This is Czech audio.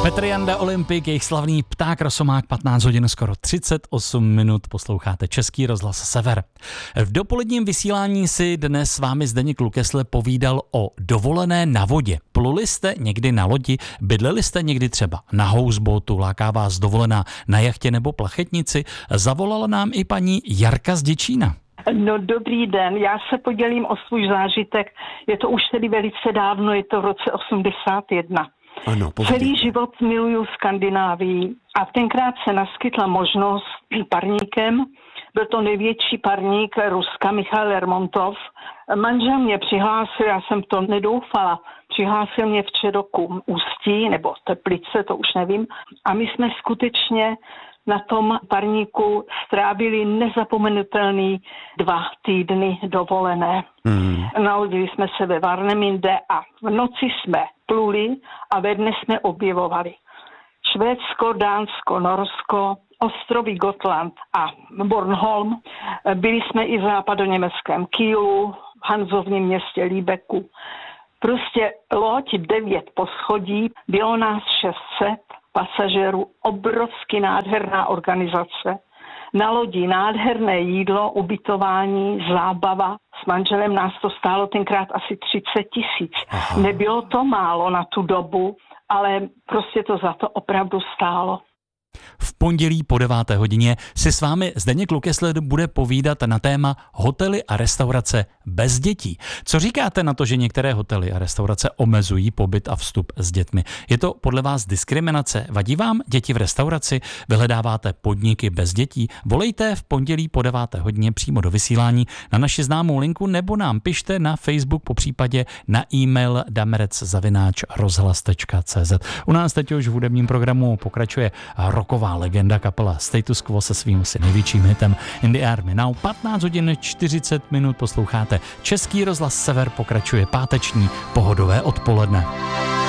Petr Janda, Olympik, jejich slavný Pták Rosomák, 15 hodin skoro 38 minut, posloucháte Český rozhlas Sever. V dopoledním vysílání si dnes s vámi Zdeněk Lukesle povídal o dovolené na vodě. Pluli jste někdy na lodi, bydleli jste někdy třeba na houseboatu, láká vás dovolená na jachtě nebo plachetnici? Zavolala nám i paní Jarka z Děčína. No dobrý den, já se podělím o svůj zážitek, je to už tedy velice dávno, je to v roce 81. Ano, celý život miluju Skandinávii a tenkrát se naskytla možnost parníkem, byl to největší parník Ruska, Michail Lermontov. Manžel mě přihlásil, já jsem to nedoufala, přihlásil mě v Čeroku Ústí, nebo Teplice, to už nevím, a my jsme skutečně na tom parníku strávili nezapomenutelný 2 týdny dovolené. Nalodili jsme se ve Warnemünde a v noci jsme pluli a ve dne jsme objevovali Švédsko, Dánsko, Norsko, ostrovy Gotland a Bornholm. Byli jsme i v západoněmeckém Kielu, v hanzovním městě Lübecku. Prostě loď 9 poschodí, bylo nás 600 pasažérů, obrovsky nádherná organizace. Na lodi nádherné jídlo, ubytování, zábava. S manželem nás to stálo tenkrát asi 30 000. Nebylo to málo na tu dobu, ale prostě to za to opravdu stálo. V pondělí po 9. hodině si s vámi Zdeněk Lukesle bude povídat na téma hotely a restaurace bez dětí. Co říkáte na to, že některé hotely a restaurace omezují pobyt a vstup s dětmi? Je to podle vás diskriminace? Vadí vám děti v restauraci? Vyhledáváte podniky bez dětí? Volejte v pondělí po 9. hodině přímo do vysílání na naši známou linku nebo nám pište na Facebook, popřípadě na e-mail damerec@rozhlas.cz. U nás teď už v hudebním programu pokračuje roková legenda kapela Status Quo se svým asi největším hitem In the Army Now. 15 hodin 40 minut posloucháte Český rozhlas Sever, pokračuje páteční pohodové odpoledne.